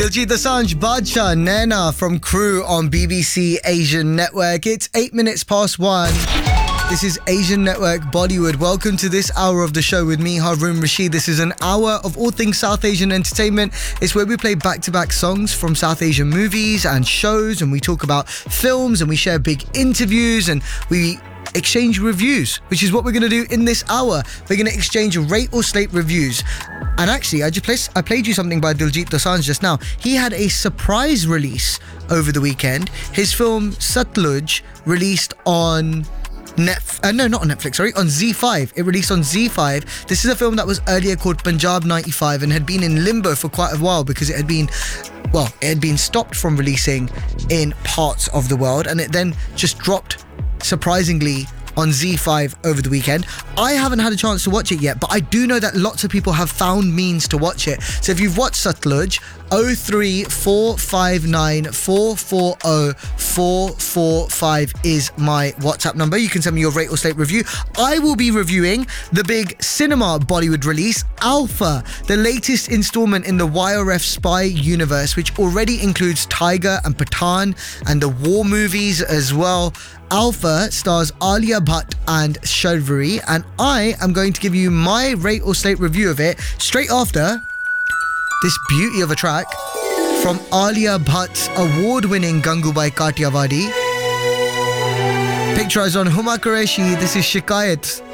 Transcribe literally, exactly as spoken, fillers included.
Diljit Dosanjh, Badshah, Naina from Crew on B B C Asian Network. It's eight minutes past one. This is Asian Network Bollywood. Welcome to this hour of the show with me, Harun Rashid. This is an hour of all things South Asian entertainment. It's where we play back-to-back songs from South Asian movies and shows, and we talk about films, and we share big interviews, and we exchange reviews, which is what we're going to do in this hour. We're going to exchange rate or slate reviews. And actually, I just placed, I played you something by Diljit Dosanjh just now. He had a surprise release over the weekend. His film Satluj released on Netf- uh, no, not on Netflix, sorry, on Z five. It released on Z five. This is a film that was earlier called Punjab ninety-five and had been in limbo for quite a while because it had been, well, it had been stopped from releasing in parts of the world, and it then just dropped surprisingly on Z five over the weekend. I haven't had a chance to watch it yet, but I do know that lots of people have found means to watch it. So if you've watched Satluj, oh three four five nine four four oh four four five is my WhatsApp number. You can send me your rate or slate review. I will be reviewing the big cinema Bollywood release, Alpha, the latest installment in the Y R F spy universe, which already includes Tiger and Pathaan and the war movies as well. Alpha stars Alia Bhatt and Sharvari, and I am going to give you my rate or slate review of it straight after this beauty of a track from Alia Bhatt's award-winning Gangubai Kathiawadi. Picturized on Huma Qureshi. This is Shikayat.